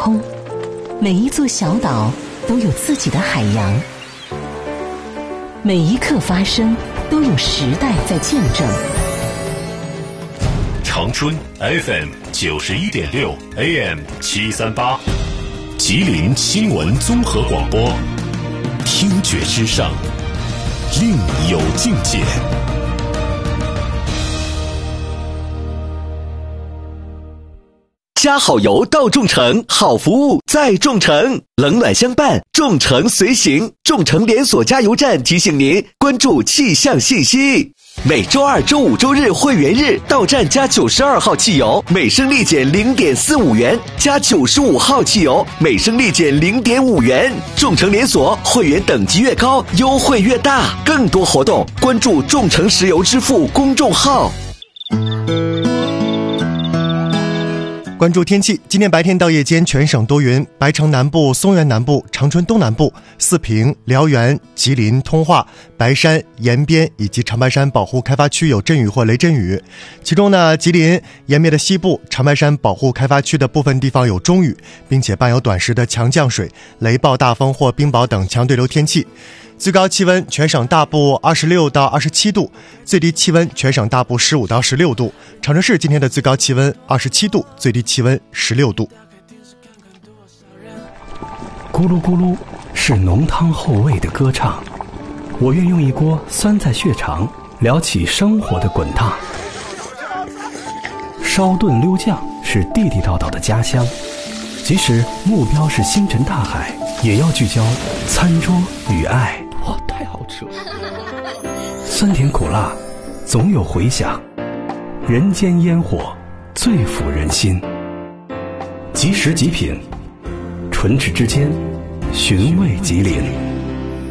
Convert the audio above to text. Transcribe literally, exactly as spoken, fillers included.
空，每一座小岛都有自己的海洋，每一刻发生都有时代在见证。 长春 F M 九十一点六 A M 七三八，吉林新闻综合广播，听觉之上，另有境界。 加好油到众诚，好服务在众诚，冷暖相伴，众诚随行。众诚连锁加油站提醒您关注气象信息。每周二、周五、周日会员日到站加九十二号汽油，每升立减零点四五元；加九十五号汽油，每升立减零点五元。众诚连锁会员等级越高，优惠越大。更多活动关注众诚石油支付公众号。 关注天气，今天白天到夜间全省多云，白城南部、松原南部、长春东南部、四平、辽源、吉林、通化、白山、延边以及长白山保护开发区有阵雨或雷阵雨。其中呢，吉林、延边的西部、长白山保护开发区的部分地方有中雨，并且伴有短时的强降水、雷暴大风或冰雹等强对流天气。最高气温全省大部二十六到二十七度，最低气温全省大部十五到十六度。长春市今天的最高气温二十七度，最低气温十六度。 咕噜咕噜是浓汤厚味的歌唱，我愿用一锅酸菜血肠聊起生活的滚烫。烧炖溜酱是地地道道的家乡，即使目标是星辰大海，也要聚焦餐桌与爱。哇，太好吃了！酸甜苦辣，总有回响。人间烟火，最抚人心。即食即品，唇齿之间，寻味吉林。